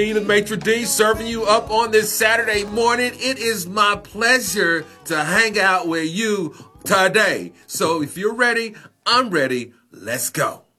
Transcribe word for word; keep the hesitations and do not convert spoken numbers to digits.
The Maitre D serving you up on this Saturday morning. It is my pleasure to hang out with you today. So if you're ready, I'm ready. Let's go.